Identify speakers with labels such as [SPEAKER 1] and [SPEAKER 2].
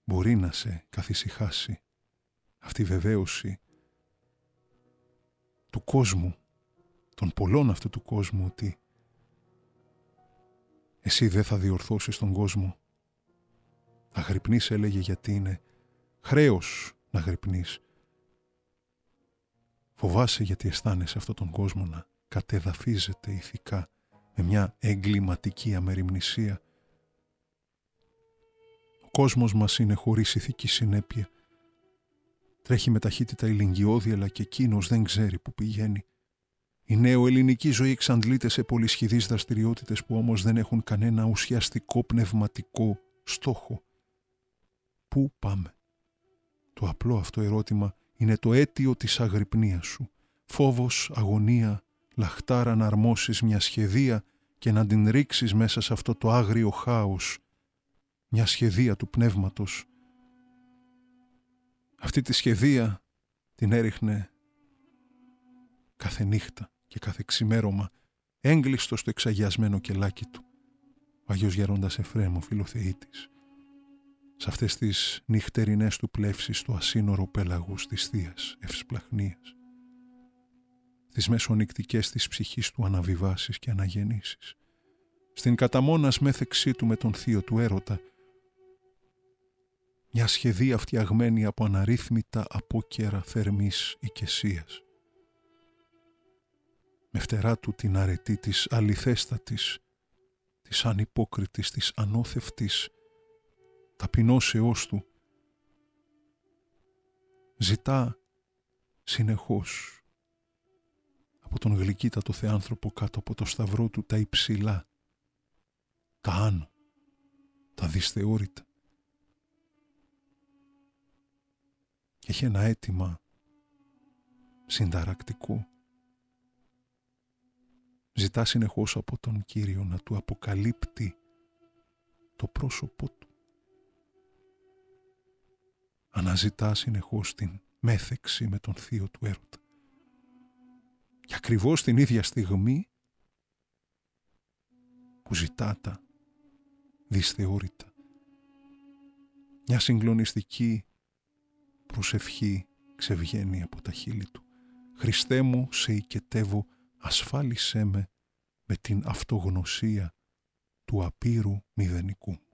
[SPEAKER 1] μπορεί να σε καθησυχάσει αυτή η βεβαίωση του κόσμου, των πολλών αυτού του κόσμου, ότι εσύ δεν θα διορθώσεις τον κόσμο. Θα γρυπνείς, έλεγε, γιατί είναι χρέος να γρυπνείς. Φοβάσαι γιατί αισθάνεσαι αυτόν τον κόσμο να κατεδαφίζεται ηθικά με μια εγκληματική αμεριμνησία. Ο κόσμος μας είναι χωρίς ηθική συνέπεια. Τρέχει με ταχύτητα ηλιγγιώδη, αλλά και εκείνος δεν ξέρει που πηγαίνει. Η νεοελληνική ζωή εξαντλείται σε πολυσχηδείς δραστηριότητες που όμως δεν έχουν κανένα ουσιαστικό πνευματικό στόχο. Πού πάμε? Το απλό αυτό ερώτημα είναι το αίτιο της αγρυπνίας σου. Φόβος, αγωνία, λαχτάρα να αρμόσεις μια σχεδία και να την ρίξεις μέσα σε αυτό το άγριο χάος. Μια σχεδία του πνεύματος. Αυτή τη σχεδία την έριχνε κάθε νύχτα και κάθε ξημέρωμα έγκλειστο στο εξαγιασμένο κελάκι του ο Άγιος Γέροντας Εφραίμ, ο φιλοθεήτης, σε αυτές τις νυχτερινές του πλεύσεις στο ασύνορο πέλαγος της Θείας Ευσπλαχνίας, στις μεσονυκτικές της ψυχής του αναβιβάσεις και αναγεννήσεις, στην καταμόνας μέθεξή του με τον θείο του έρωτα, μια σχεδία φτιαγμένη από αναρρύθμιτα απόκαιρα θερμής οικεσίας. Με φτερά του την αρετή της αληθέστατης, της ανυπόκριτης, της ανώθευτης ταπεινώσεώς του, ζητά συνεχώς από τον γλυκύτατο θεάνθρωπο κάτω από το σταυρό του τα υψηλά, τα άνω, τα δυσθεώρητα. Και έχει ένα αίτημα συνταρακτικό. Ζητά συνεχώς από τον Κύριο να του αποκαλύπτει το πρόσωπό του. Αναζητά συνεχώς την μέθεξη με τον θείο του έρωτα. Και ακριβώς την ίδια στιγμή που ζητά τα δυσθεώρητα, μια συγκλονιστική προσευχή ξεβγαίνει από τα χείλη του. «Χριστέ μου, σε οικετεύω, ασφάλισέ με την αυτογνωσία του απείρου μηδενικού».